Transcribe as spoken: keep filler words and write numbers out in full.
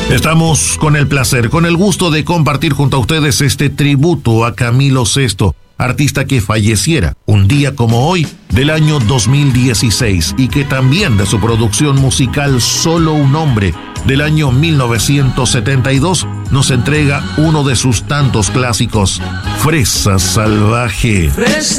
Estamos con el placer, con el gusto de compartir junto a ustedes este tributo a Camilo Sesto, artista que falleciera un día como hoy del año dos mil dieciséis y que también de su producción musical Solo un hombre del año mil novecientos setenta y dos nos entrega uno de sus tantos clásicos, Fresa Salvaje. Fresa